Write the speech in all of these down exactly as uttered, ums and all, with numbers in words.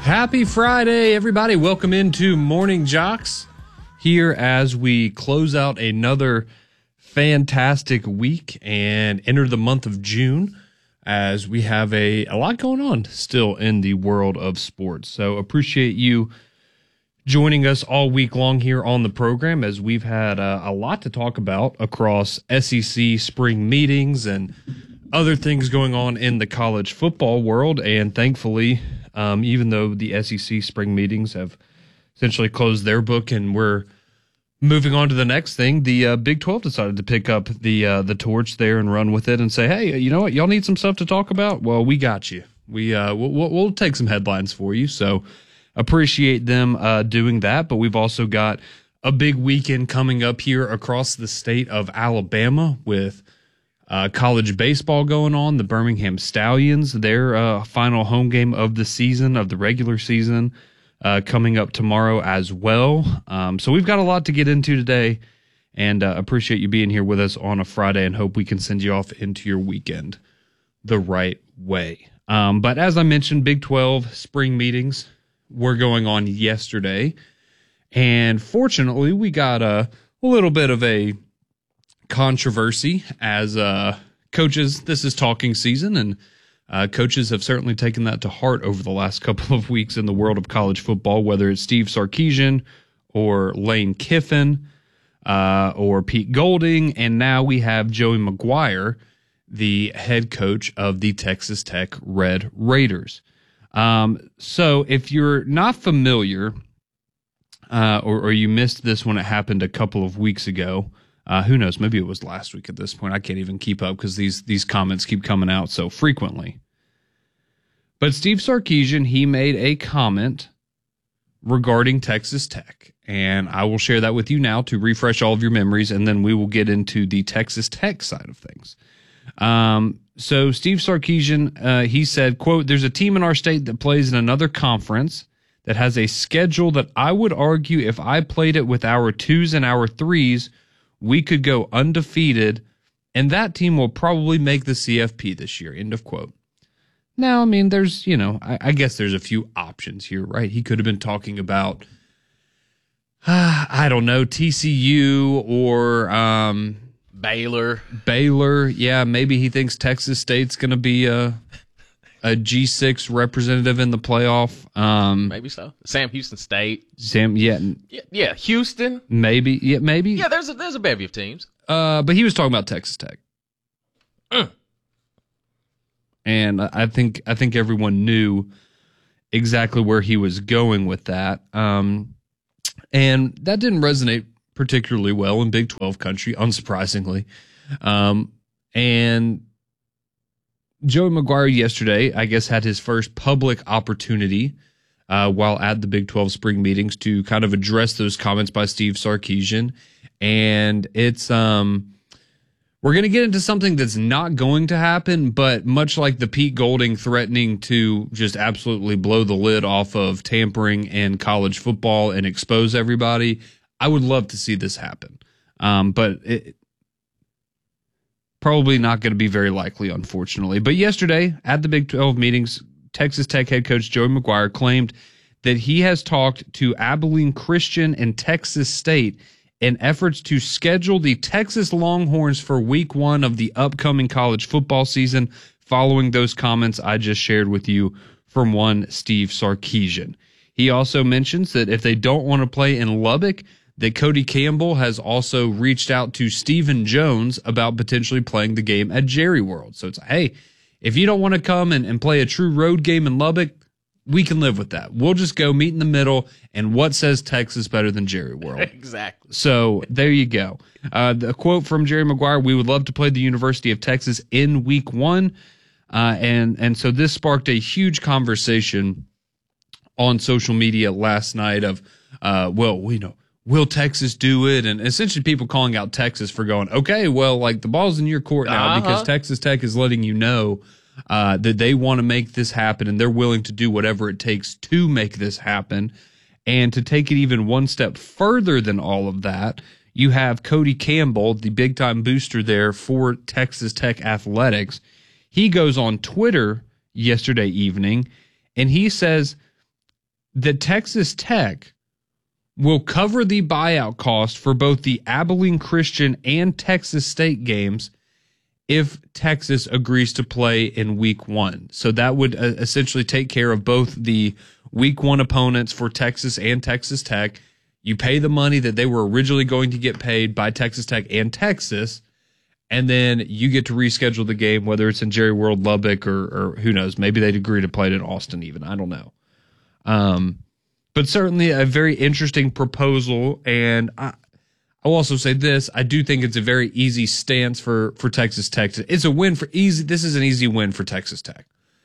Happy Friday, everybody. Welcome into Morning Jocks here as we close out another fantastic week and enter the month of June as we have a, a lot going on still in the world of sports. So appreciate you joining us all week long here on the program as we've had uh, a lot to talk about across S E C spring meetings and other things going on in the college football world. And thankfully, um, even though the S E C spring meetings have essentially closed their book and we're moving on to the next thing, the uh, Big twelve decided to pick up the uh, the torch there and run with it and say, hey, you know what? Y'all need some stuff to talk about? Well, we got you. We, uh, we'll, we'll take some headlines for you. So appreciate them uh, doing that. But we've also got a big weekend coming up here across the state of Alabama with Uh, college baseball going on. The Birmingham Stallions, their uh, final home game of the season, of the regular season, uh, coming up tomorrow as well. Um, so we've got a lot to get into today, and uh, appreciate you being here with us on a Friday and hope we can send you off into your weekend the right way. Um, but as I mentioned, Big twelve spring meetings were going on yesterday, and fortunately we got a, a little bit of a controversy as uh, coaches. This is talking season, and uh, coaches have certainly taken that to heart over the last couple of weeks in the world of college football, whether it's Steve Sarkisian or Lane Kiffin uh, or Pete Golding, and now we have Joey McGuire, the head coach of the Texas Tech Red Raiders. Um, so if you're not familiar uh, or, or you missed this when it happened a couple of weeks ago, Uh, who knows? Maybe it was last week at this point. I can't even keep up because these these comments keep coming out so frequently. But Steve Sarkisian, he made a comment regarding Texas Tech, and I will share that with you now to refresh all of your memories, and then we will get into the Texas Tech side of things. Um, so Steve Sarkisian, uh, he said, quote, "There's a team in our state that plays in another conference that has a schedule that I would argue if I played it with our twos and our threes, we could go undefeated, and that team will probably make the C F P this year," end of quote. Now, I mean, there's, you know, I, I guess there's a few options here, right? He could have been talking about, uh, I don't know, T C U or um, Baylor. Baylor. Yeah, maybe he thinks Texas State's going to be a, a G six representative in the playoff. Um, maybe so. Sam Houston State. Sam, yeah. Yeah, yeah, Houston. Maybe, yeah, maybe. Yeah, there's a, there's a bevy of teams. Uh, but he was talking about Texas Tech. Mm. And I think I think everyone knew exactly where he was going with that. Um, and that didn't resonate particularly well in Big twelve country, unsurprisingly. Um, and Joey McGuire yesterday, I guess, had his first public opportunity uh, while at the Big twelve spring meetings to kind of address those comments by Steve Sarkisian. And it's um, we're going to get into something that's not going to happen, but much like the Pete Golding threatening to just absolutely blow the lid off of tampering in college football and expose everybody, I would love to see this happen. Um, but it, probably not going to be very likely, unfortunately. But yesterday at the Big twelve meetings, Texas Tech head coach Joey McGuire claimed that he has talked to Abilene Christian and Texas State in efforts to schedule the Texas Longhorns for week one of the upcoming college football season, following those comments I just shared with you from one Steve Sarkisian. He also mentions that if they don't want to play in Lubbock, that Cody Campbell has also reached out to Stephen Jones about potentially playing the game at Jerry World. So it's, hey, if you don't want to come and, and play a true road game in Lubbock, we can live with that. We'll just go meet in the middle, and what says Texas better than Jerry World? Exactly. So there you go. Uh, the quote from Jerry McGuire, "We would love to play the University of Texas in week one." Uh, and, and so this sparked a huge conversation on social media last night of, uh, well, we know, will Texas do it? And essentially people calling out Texas for going, okay, well, like the ball's in your court now uh-huh. because Texas Tech is letting you know uh, that they want to make this happen and they're willing to do whatever it takes to make this happen. And to take it even one step further than all of that, you have Cody Campbell, the big-time booster there for Texas Tech Athletics. He goes on Twitter yesterday evening, and he says that Texas Tech will cover the buyout cost for both the Abilene Christian and Texas State games if Texas agrees to play in week one. So that would uh, essentially take care of both the week one opponents for Texas and Texas Tech. You pay the money that they were originally going to get paid by Texas Tech and Texas, and then you get to reschedule the game, whether it's in Jerry World, Lubbock, or, or who knows. Maybe they'd agree to play it in Austin even. I don't know. Um, but certainly a very interesting proposal, and I, I'll also say this. I do think it's a very easy stance for, for Texas Tech. It's a win for easy. This is an easy win for Texas Tech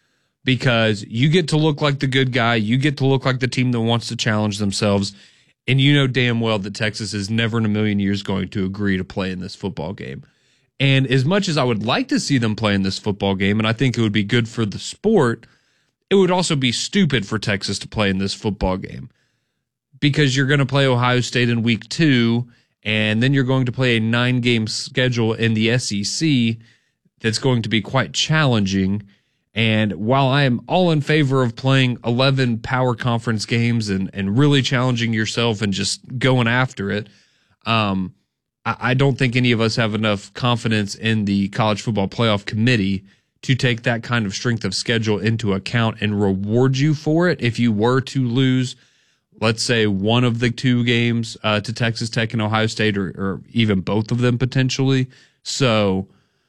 because you get to look like the good guy. You get to look like the team that wants to challenge themselves. And you know damn well that Texas is never in a million years going to agree to play in this football game. And as much as I would like to see them play in this football game, and I think it would be good for the sport, it would also be stupid for Texas to play in this football game because you're going to play Ohio State in week two, and then you're going to play a nine-game schedule in the S E C that's going to be quite challenging. And while I am all in favor of playing eleven power conference games and, and really challenging yourself and just going after it, um, I, I don't think any of us have enough confidence in the College Football Playoff Committee to take that kind of strength of schedule into account and reward you for it if you were to lose, let's say, one of the two games uh, to Texas Tech and Ohio State, or, or even both of them potentially. So,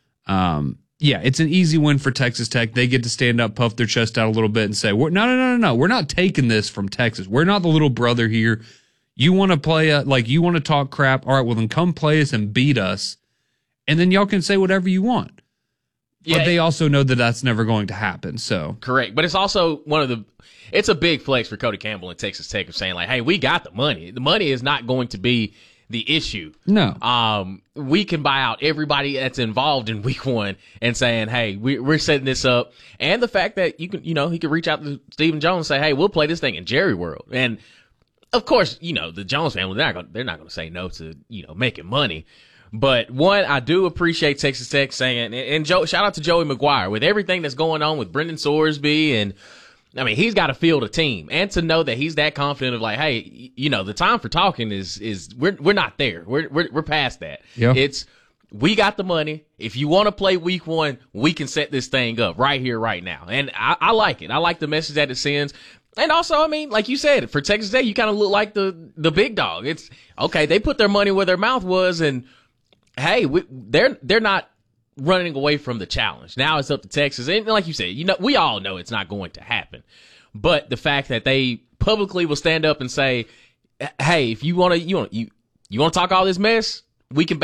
um, yeah, it's an easy win for Texas Tech. They get to stand up, puff their chest out a little bit, and say, "No, no, no, no, no. We're not taking this from Texas. We're not the little brother here. You want to play, a, like, you want to talk crap? All right, well, then come play us and beat us, and then y'all can say whatever you want." Yeah, but they also know that that's never going to happen. So correct. But it's also one of the – it's a big flex for Cody Campbell and Texas Tech of saying, like, hey, we got the money. The money is not going to be the issue. No. Um, we can buy out everybody that's involved in week one and saying, hey, we, we're setting this up. And the fact that you can, you know, he could reach out to Stephen Jones and say, hey, we'll play this thing in Jerry World. And, of course, you know, the Jones family, they're not gonna, they're not going to say no to, you know, making money. But one, I do appreciate Texas Tech saying, and, and Joe, shout out to Joey McGuire with everything that's going on with Brendan Sorsby. And I mean, he's got to field a team, and to know that he's that confident of like, hey, you know, the time for talking is, is we're, we're not there. We're, we're, we're past that. Yeah. It's, we got the money. If you want to play week one, we can set this thing up right here, right now. And I, I like it. I like the message that it sends. And also, I mean, like you said, for Texas Tech, you kind of look like the, the big dog. It's okay. They put their money where their mouth was, and hey, we, they're they're not running away from the challenge. Now it's up to Texas, and like you said, you know, we all know it's not going to happen. But the fact that they publicly will stand up and say, "Hey, if you want to, you want you you want to talk all this mess, we can."